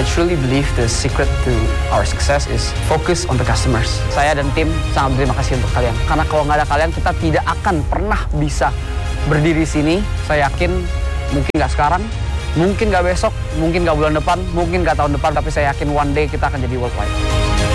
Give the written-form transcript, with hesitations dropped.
truly believe the secret to our success is focus on the customers. Saya dan tim sangat berterima kasih untuk kalian. Karena kalau nggak ada kalian, kita tidak akan pernah bisa berdiri sini. Saya yakin mungkin nggak sekarang, mungkin nggak besok, mungkin nggak bulan depan, mungkin nggak tahun depan, tapi saya yakin one day kita akan jadi worldwide.